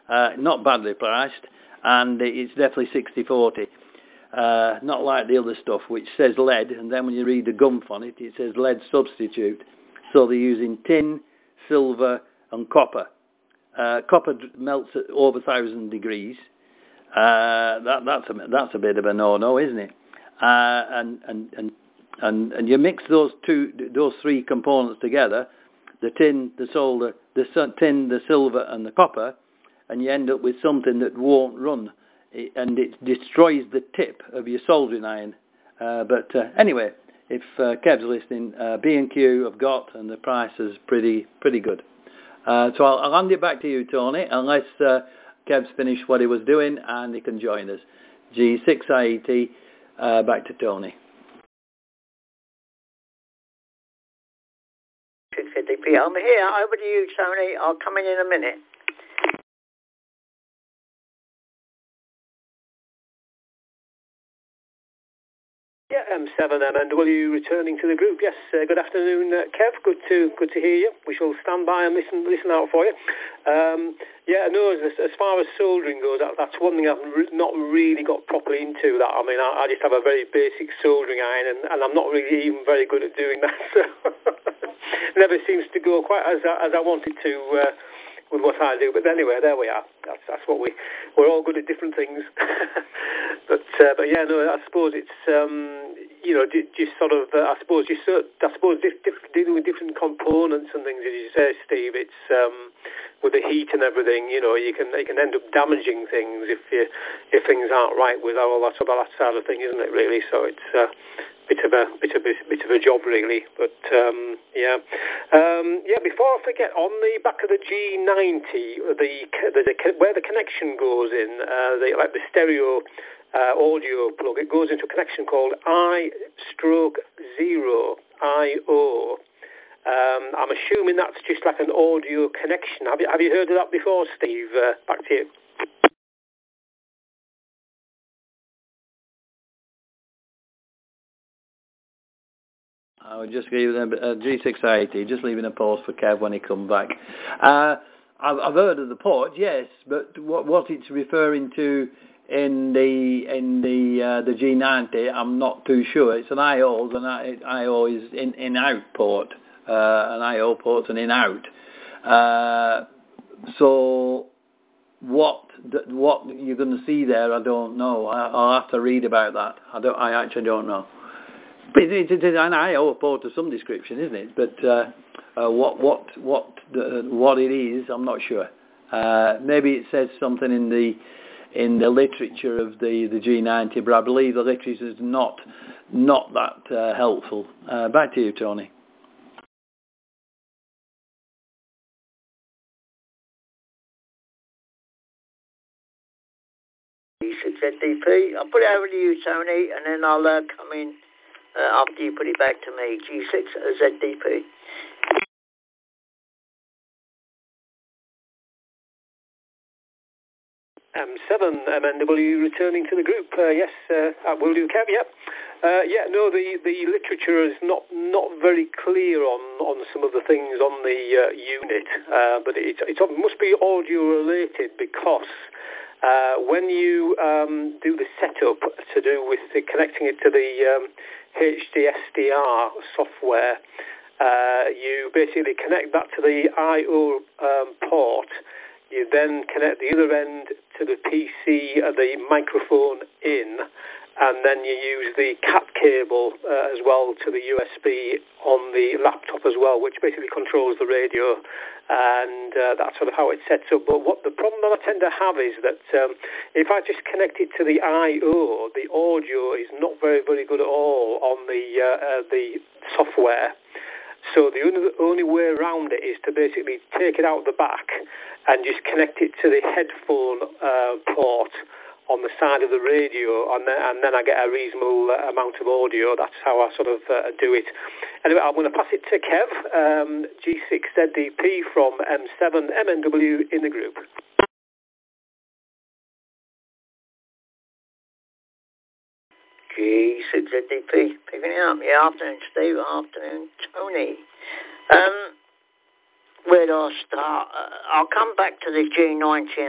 not badly priced, and it's definitely 60/40. Not like the other stuff which says lead, and then when you read the gump on it, it says lead substitute. So they're using tin, silver and copper. Copper melts at over 1,000 degrees. That's a bit of a no-no, isn't it? And you mix those three components together, the tin, the silver, the silver and the copper, and you end up with something that won't run. And it destroys the tip of your soldering iron. But anyway, if Kev's listening, B&Q have got, and the price is pretty good. So I'll hand it back to you, Tony, unless Kev's finished what he was doing and he can join us. G6IET, back to Tony. 650p. I'm here. Over to you, Tony. I'll come in a minute. Yeah, M7MNW returning to the group. Yes, good afternoon, Kev. Good to hear you. We shall stand by and listen out for you. As far as soldering goes, that's one thing I've not really got properly into. That I mean, I just have a very basic soldering iron, and I'm not really even very good at doing that. So never seems to go quite as I wanted to. With what I do, but anyway, there we are. That's what we're all good at different things. but yeah, no, I suppose it's just sort of I suppose dealing with different components and things, as you say, Steve. It's with the heat and everything. You can end up damaging things if things aren't right with all that side of thing, isn't it? Really, so it's bit of a job really, but before I forget, on the back of the G90, where the connection goes in, like the stereo audio plug, it goes into a connection called I/0 IO. I'm assuming that's just like an audio connection. Have you heard of that before, Steve? Back to you. I would just give them G680, just leaving a pause for Kev when he comes back. I've heard of the port, yes, but what it's referring to in the G90, I'm not too sure. It's an IO, and IO is in-out port, an IO port and in-out. So what you're going to see there, I don't know. I'll have to read about that. I actually don't know. It's an IO port of some description, isn't it? But what it is, I'm not sure. Maybe it says something in the literature of the G90, but I believe the literature is not that helpful. Back to you, Tony. G6ZDP. I'll put it over to you, Tony, and then I'll come in after you put it back to me. G6ZDP. M7MNW returning to the group. Yes, will do, Kev. Yep. The literature is not very clear on some of the things on the unit, but it must be audio related, because when you do the setup to do with connecting it to the HDSDR software, you basically connect that to the I/O port. You then connect the other end to the PC, the microphone in, and then you use the cat cable as well to the USB on the laptop as well, which basically controls the radio, and that's sort of how it sets up. But what the problem that I tend to have is that if I just connect it to the I/O, the audio is not very, very good at all on the software. So the only way around it is to basically take it out the back and just connect it to the headphone port on the side of the radio, and then I get a reasonable amount of audio. That's how I sort of do it. Anyway, I'm going to pass it to Kev, G6ZDP from M7MNW in the group. G6ZDP, picking it up. Yeah, afternoon, Steve. Afternoon, Tony. Where do I start? I'll come back to the G90